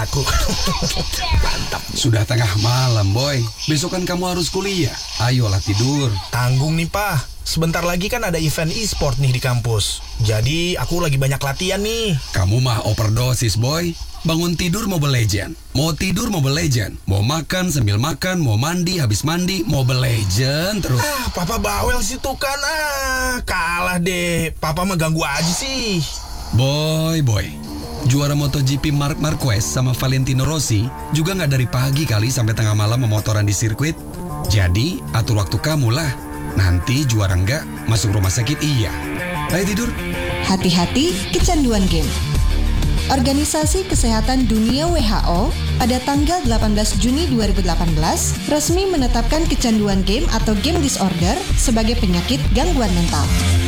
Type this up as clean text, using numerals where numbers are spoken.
aku. Mantap. Sudah tengah malam, Boy. Besok kan kamu harus kuliah. Ayolah tidur. Tanggung nih, Pak. Sebentar lagi kan ada event e-sport nih di kampus. Jadi aku lagi banyak latihan nih. Kamu mah overdosis, Boy. Bangun tidur Mobile Legend. Mau tidur Mobile Legend. Mau makan sambil makan. Mau mandi habis mandi. Mobile Legend terus. Papa bawel sih tuh kan. Kalah deh. Papa mah ganggu aja sih. Boy. Juara MotoGP Marc Marquez sama Valentino Rossi juga nggak dari pagi kali sampai tengah malam memotoran di sirkuit. Jadi, atur waktu kamu lah. Nanti juara nggak, masuk rumah sakit iya. Ayo tidur. Hati-hati kecanduan game. Organisasi Kesehatan Dunia WHO pada tanggal 18 Juni 2018 resmi menetapkan kecanduan game atau game disorder sebagai penyakit gangguan mental.